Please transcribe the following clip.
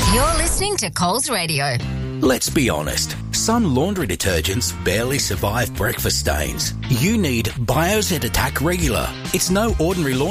You're listening to Coles Radio. Let's be honest, some laundry detergents barely survive breakfast stains. You need Biozet Attack Regular. It's no ordinary laundry